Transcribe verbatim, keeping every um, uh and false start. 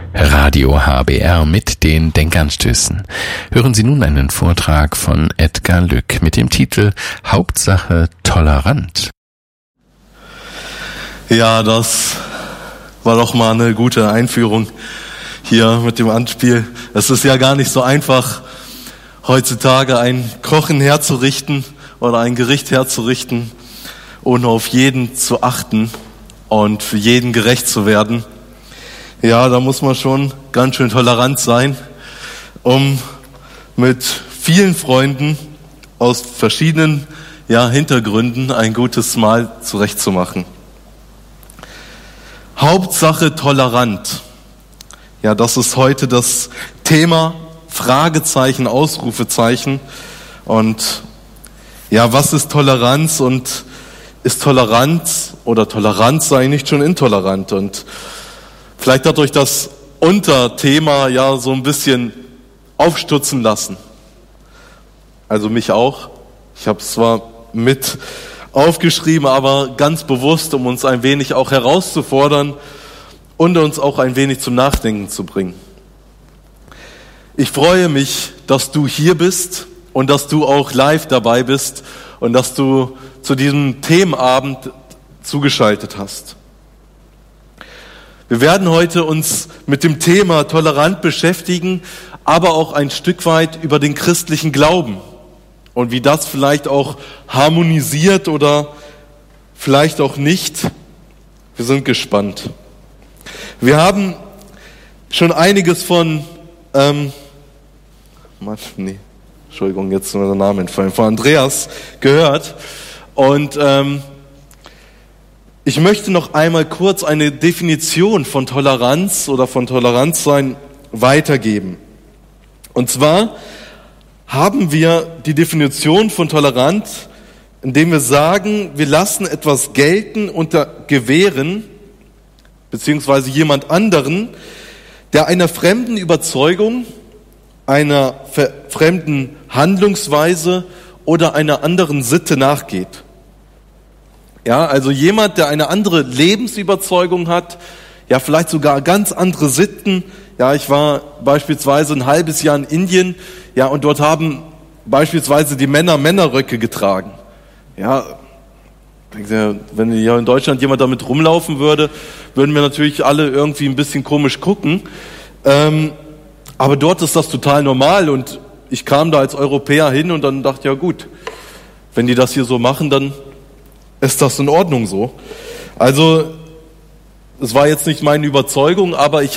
Radio H B R mit den Denkanstößen. Hören Sie nun einen Vortrag von Edgar Lück mit dem Titel Hauptsache tolerant. Ja, das war doch mal eine gute Einführung hier mit dem Anspiel. Es ist ja gar nicht so einfach, heutzutage ein Kochen herzurichten oder ein Gericht herzurichten, ohne auf jeden zu achten und für jeden gerecht zu werden. Ja, da muss man schon ganz schön tolerant sein, um mit vielen Freunden aus verschiedenen ja, Hintergründen ein gutes Mahl zurechtzumachen. Hauptsache tolerant. Ja, das ist heute das Thema, Fragezeichen, Ausrufezeichen. Und ja, was ist Toleranz und ist Toleranz oder Toleranz sei nicht schon intolerant? Und vielleicht hat euch das Unterthema ja so ein bisschen aufstutzen lassen. Also mich auch. Ich habe es zwar mit aufgeschrieben, aber ganz bewusst, um uns ein wenig auch herauszufordern und uns auch ein wenig zum Nachdenken zu bringen. Ich freue mich, dass du hier bist und dass du auch live dabei bist und dass du zu diesem Themenabend zugeschaltet hast. Wir werden heute uns mit dem Thema tolerant beschäftigen, aber auch ein Stück weit über den christlichen Glauben und wie das vielleicht auch harmonisiert oder vielleicht auch nicht. Wir sind gespannt. Wir haben schon einiges von, ähm, nee, Entschuldigung, jetzt ist mir der Name entfallen, von Andreas gehört und ähm, ich möchte noch einmal kurz eine Definition von Toleranz oder von Toleranzsein weitergeben. Und zwar haben wir die Definition von Toleranz, indem wir sagen, wir lassen etwas gelten unter Gewähren, beziehungsweise jemand anderen, der einer fremden Überzeugung, einer fremden Handlungsweise oder einer anderen Sitte nachgeht. Ja, also jemand, der eine andere Lebensüberzeugung hat, ja, vielleicht sogar ganz andere Sitten. Ja, ich war beispielsweise ein halbes Jahr in Indien, ja, und dort haben beispielsweise die Männer Männerröcke getragen. Ja, wenn hier in Deutschland jemand damit rumlaufen würde, würden wir natürlich alle irgendwie ein bisschen komisch gucken. Ähm, aber dort ist das total normal und ich kam da als Europäer hin und dann dachte, ja gut, wenn die das hier so machen, dann ist das in Ordnung so. Also, es war jetzt nicht meine Überzeugung, aber ich